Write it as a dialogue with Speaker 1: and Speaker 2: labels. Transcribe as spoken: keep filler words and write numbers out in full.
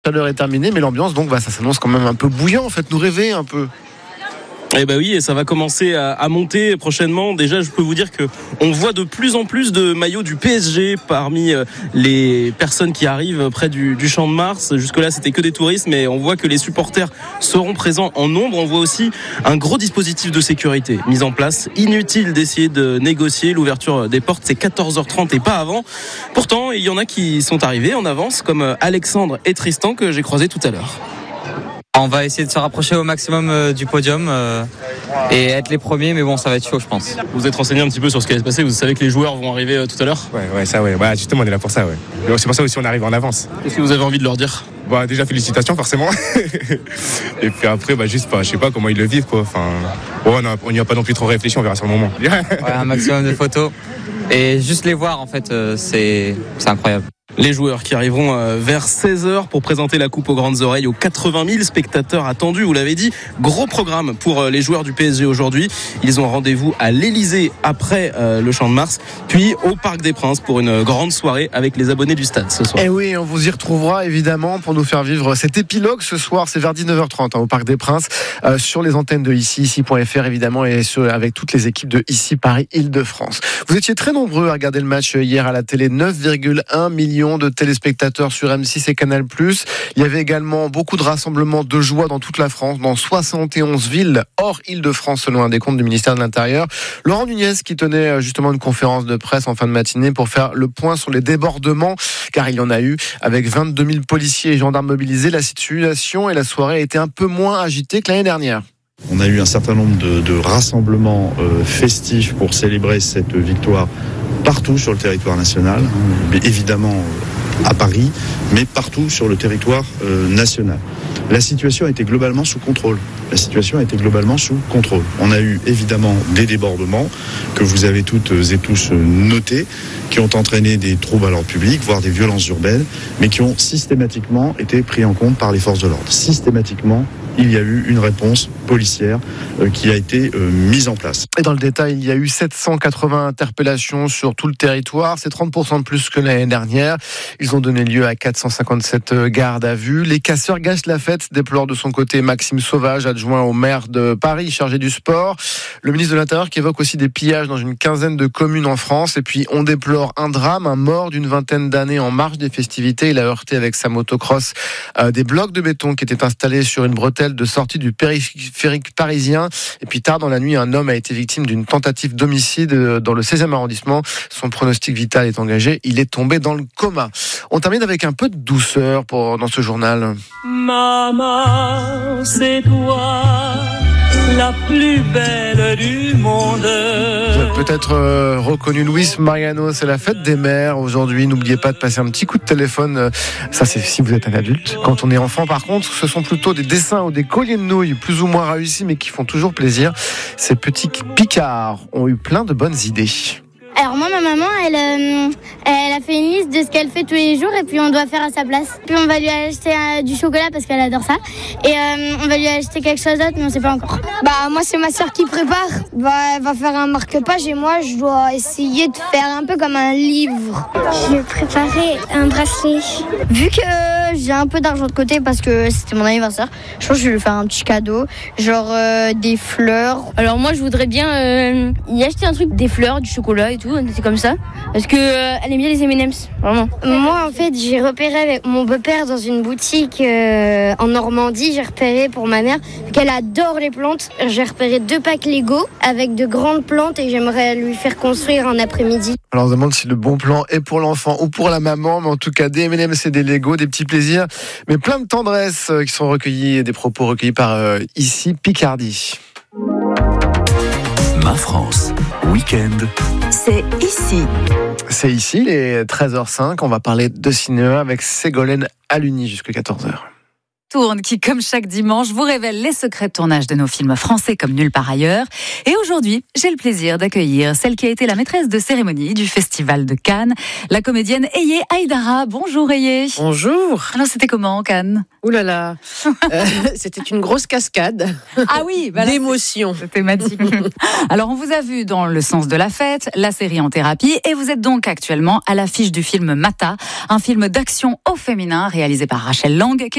Speaker 1: La chaleur est terminée, mais l'ambiance, donc, bah, ça s'annonce quand même un peu bouillant. Faites-nous rêver un peu.
Speaker 2: Eh ben oui, et ça va commencer à, à monter prochainement. Déjà, je peux vous dire que on voit de plus en plus de maillots du P S G parmi les personnes qui arrivent près du, du Champ de Mars. Jusque-là, c'était que des touristes, mais on voit que les supporters seront présents en nombre. On voit aussi un gros dispositif de sécurité mis en place. Inutile d'essayer de négocier l'ouverture des portes. C'est quatorze heures trente et pas avant. Pourtant, il y en a qui sont arrivés en avance, comme Alexandre et Tristan que j'ai croisés tout à l'heure.
Speaker 3: On va essayer de se rapprocher au maximum euh, du podium euh, et être les premiers, mais bon, ça va être chaud, je pense.
Speaker 2: Vous êtes renseigné un petit peu sur ce qui va se passer. Vous savez que les joueurs vont arriver euh, tout à l'heure.
Speaker 4: Ouais, ouais, ça, ouais. Ouais, justement, on est là pour ça, ouais. C'est pour ça aussi on arrive en avance.
Speaker 2: Qu'est-ce que vous avez envie de leur dire ?
Speaker 4: Bah, déjà félicitations forcément. Et puis après, bah, juste, bah, je sais pas comment ils le vivent, quoi. Enfin, ouais, on n'y a pas non plus trop réfléchi, on verra sur le moment.
Speaker 3: Ouais, un maximum de photos et juste les voir, en fait, euh, c'est, c'est incroyable.
Speaker 2: Les joueurs qui arriveront vers seize heures pour présenter la coupe aux grandes oreilles aux quatre-vingt mille spectateurs attendus, vous l'avez dit. Gros programme pour les joueurs du P S G aujourd'hui. Ils ont rendez-vous à l'Elysée après le Champ de Mars, puis au Parc des Princes pour une grande soirée avec les abonnés du stade ce soir.
Speaker 1: Et oui, on vous y retrouvera évidemment pour nous faire vivre cet épilogue ce soir. C'est vers dix-neuf heures trente hein, au Parc des Princes, euh, sur les antennes de ici, ici point f r évidemment, et sur, avec toutes les équipes de ici Paris Île-de-France. Vous étiez très nombreux à regarder le match hier à la télé, neuf virgule un millions de téléspectateurs sur M six et Canal plus. Il y avait également beaucoup de rassemblements de joie dans toute la France, dans soixante et onze villes hors Île-de-France selon un décompte du ministère de l'Intérieur. Laurent Nunez qui tenait justement une conférence de presse en fin de matinée pour faire le point sur les débordements, car il y en a eu, avec vingt-deux mille policiers et gendarmes mobilisés. La situation et la soirée a été un peu moins agitée que l'année dernière.
Speaker 5: On a eu un certain nombre de, de rassemblements euh, festifs pour célébrer cette victoire partout sur le territoire national, mais évidemment à Paris, mais partout sur le territoire euh, national. La situation a été globalement sous contrôle. La situation a été globalement sous contrôle. On a eu évidemment des débordements que vous avez toutes et tous notés, qui ont entraîné des troubles à l'ordre public, voire des violences urbaines, mais qui ont systématiquement été pris en compte par les forces de l'ordre. Systématiquement, il y a eu une réponse policière euh, qui a été euh, mise en place.
Speaker 1: Et dans le détail, il y a eu sept cent quatre-vingts interpellations sur tout le territoire. C'est trente pour cent de plus que l'année dernière. Ils ont donné lieu à quatre cent cinquante-sept gardes à vue. Les casseurs gâchent la fête, déplore de son côté Maxime Sauvage, adjoint au maire de Paris, chargé du sport. Le ministre de l'Intérieur qui évoque aussi des pillages dans une quinzaine de communes en France. Et puis, on déplore un drame, un mort d'une vingtaine d'années en marge des festivités. Il a heurté avec sa motocross euh, des blocs de béton qui étaient installés sur une bretelle de sortie du périphérique parisien. Et puis tard dans la nuit, un homme a été victime d'une tentative d'homicide dans le seizième arrondissement. Son pronostic vital est engagé. Il est tombé dans le coma. On termine avec un peu de douceur pour, dans ce journal.
Speaker 6: Maman, c'est toi, la plus belle du monde.
Speaker 1: Vous avez peut-être euh, reconnu Luis Mariano, c'est la fête des mères aujourd'hui. N'oubliez pas de passer un petit coup de téléphone. Ça, c'est si vous êtes un adulte. Quand on est enfant, par contre, ce sont plutôt des dessins ou des colliers de nouilles plus ou moins réussis, mais qui font toujours plaisir. Ces petits picards ont eu plein de bonnes idées.
Speaker 7: Alors moi, ma maman, elle, euh, elle a fait une liste de ce qu'elle fait tous les jours et puis on doit faire à sa place. Puis on va lui acheter euh, du chocolat parce qu'elle adore ça. Et euh, on va lui acheter quelque chose d'autre, mais on ne sait pas encore.
Speaker 8: Bah moi, c'est ma soeur qui prépare. Bah, elle va faire un marque-page et moi, je dois essayer de faire un peu comme un livre.
Speaker 7: Je vais préparer un bracelet.
Speaker 8: Vu que euh, j'ai un peu d'argent de côté parce que c'était mon anniversaire, je pense que je vais lui faire un petit cadeau, genre euh, des fleurs.
Speaker 9: Alors moi, je voudrais bien euh, y acheter un truc, des fleurs, du chocolat et tout. C'est comme ça parce que euh, elle aime bien les M and M's vraiment.
Speaker 8: Moi en fait j'ai repéré avec mon beau-père dans une boutique euh, en Normandie, j'ai repéré pour ma mère qu'elle adore les plantes, j'ai repéré deux packs Lego avec de grandes plantes et j'aimerais lui faire construire un après-midi.
Speaker 1: Alors on se demande si le bon plan est pour l'enfant ou pour la maman, mais en tout cas des M and M's et des Lego, des petits plaisirs, mais plein de tendresse euh, qui sont recueillis, des propos recueillis par euh, ici Picardie.
Speaker 10: Ma France, week-end. C'est ici.
Speaker 1: C'est ici, les treize heures cinq. On va parler de cinéma avec Ségolène Aluni jusqu'à quatorze heures.
Speaker 11: tourne qui, comme chaque dimanche, vous révèle les secrets de tournage de nos films français comme nulle part ailleurs. Et aujourd'hui, j'ai le plaisir d'accueillir celle qui a été la maîtresse de cérémonie du Festival de Cannes, la comédienne Eyé Haïdara. Bonjour Eyé.
Speaker 12: Bonjour.
Speaker 11: Alors c'était comment Cannes?
Speaker 12: Ouh là là, euh, c'était une grosse cascade.
Speaker 11: Ah oui, bah
Speaker 12: d'émotions.
Speaker 11: C'est thématique. Alors on vous a vu dans Le sens de la fête, la série En thérapie, et vous êtes donc actuellement à l'affiche du film Mata, un film d'action au féminin réalisé par Rachel Lang, qui